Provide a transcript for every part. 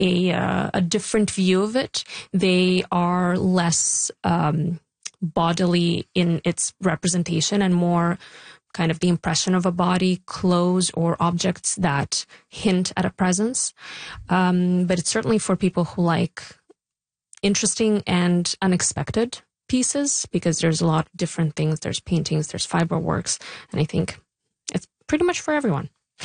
a different view of it. They are less bodily in its representation and more kind of the impression of a body, clothes or objects that hint at a presence. But it's certainly for people who like interesting and unexpected pieces, because there's a lot of different things. There's paintings, there's fiber works, and I think it's pretty much for everyone.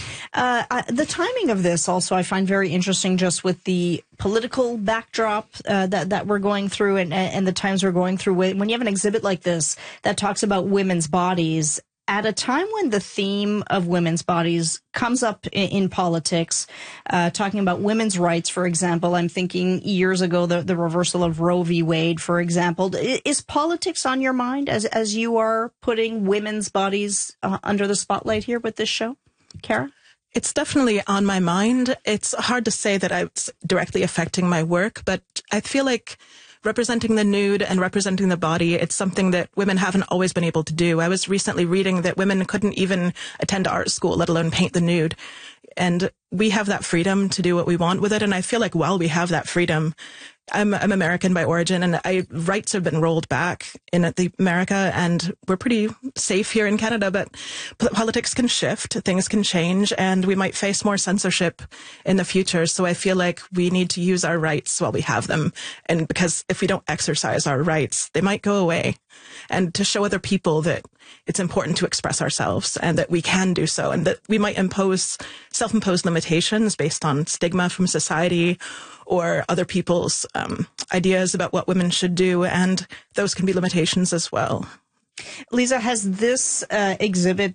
The timing of this also I find very interesting, just with the political backdrop that we're going through and the times we're going through. When you have an exhibit like this that talks about women's bodies, at a time when the theme of women's bodies comes up in politics, talking about women's rights, for example, I'm thinking years ago, the reversal of Roe v. Wade, for example. Is politics on your mind as you are putting women's bodies under the spotlight here with this show? Kara? It's definitely on my mind. It's hard to say that it's directly affecting my work, but I feel like representing the nude and representing the body, it's something that women haven't always been able to do. I was recently reading that women couldn't even attend art school, let alone paint the nude. And we have that freedom to do what we want with it. And I feel like while we have that freedom, I'm American by origin, and rights have been rolled back in America, and we're pretty safe here in Canada, but politics can shift, things can change, and we might face more censorship in the future. So I feel like we need to use our rights while we have them. And because if we don't exercise our rights, they might go away. And to show other people that it's important to express ourselves and that we can do so, and that we might impose self-imposed limitations based on stigma from society or other people's ideas about what women should do, and those can be limitations as well. Lisa, has this exhibit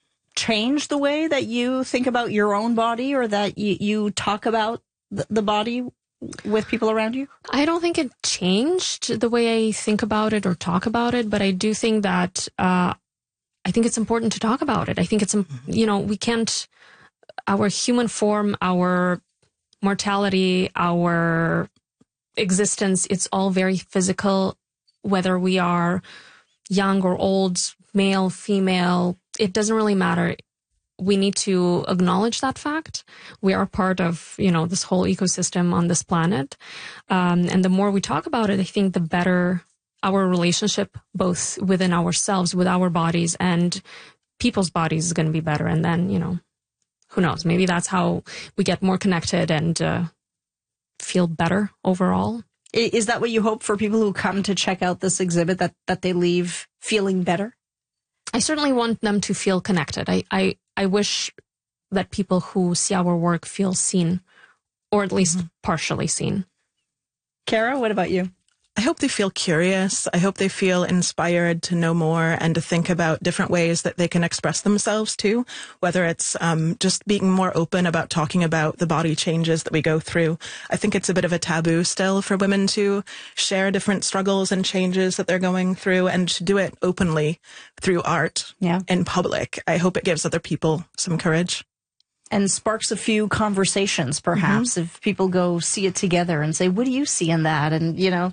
changed the way that you think about your own body, or that you talk about the body with people around you? I don't think it changed the way I think about it or talk about it, but I do think that I think it's important to talk about it. I think it's, we can't, our human form, our mortality, our existence, it's all very physical, whether we are young or old, male, female, it doesn't really matter. We need to acknowledge that fact. We are part of, this whole ecosystem on this planet. And the more we talk about it, I think the better our relationship, both within ourselves, with our bodies, and people's bodies is going to be better. And then, who knows? Maybe that's how we get more connected and feel better overall. Is that what you hope for people who come to check out this exhibit, that they leave feeling better? I certainly want them to feel connected. I wish that people who see our work feel seen, or at least partially seen. Kara, what about you? I hope they feel curious. I hope they feel inspired to know more and to think about different ways that they can express themselves too, whether it's just being more open about talking about the body changes that we go through. I think it's a bit of a taboo still for women to share different struggles and changes that they're going through, and to do it openly through art in public. I hope it gives other people some courage. And sparks a few conversations, perhaps, if people go see it together and say, what do you see in that? And,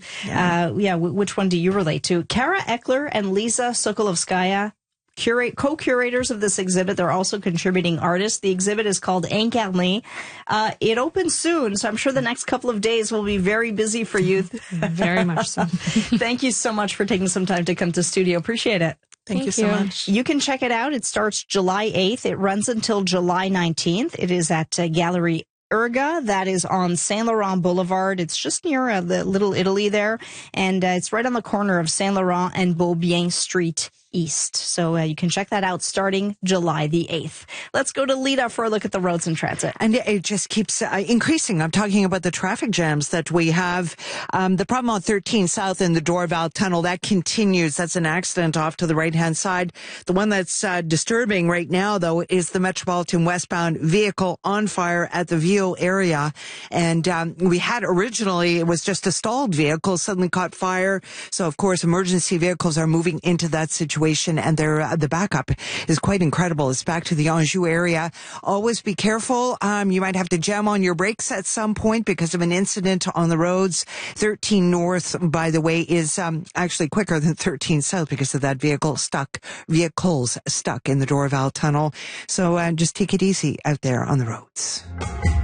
which one do you relate to? Kara Eckler and Lisa Sokolovskaya, co-curators of this exhibit. They're also contributing artists. The exhibit is called Incarné. It opens soon, so I'm sure the next couple of days will be very busy for you. Very much so. Thank you so much for taking some time to come to studio. Appreciate it. Thank you so much. You can check it out. It starts July 8th. It runs until July 19th. It is at Gallery Urga. That is on Saint Laurent Boulevard. It's just near the Little Italy there. And it's right on the corner of Saint Laurent and Beaubien Street East. So you can check that out starting July the 8th. Let's go to Lita for a look at the roads and transit. And it just keeps increasing. I'm talking about the traffic jams that we have. The problem on 13 South in the Dorval Tunnel, that continues. That's an accident off to the right-hand side. The one that's disturbing right now, though, is the Metropolitan westbound vehicle on fire at the Viau area. And we had originally, it was just a stalled vehicle, suddenly caught fire. So, of course, emergency vehicles are moving into that situation. And the backup is quite incredible. It's back to the Anjou area. Always be careful. You might have to jam on your brakes at some point because of an incident on the roads. 13 North, by the way, is actually quicker than 13 South because of that vehicles stuck in the Dorval Tunnel. So just take it easy out there on the roads.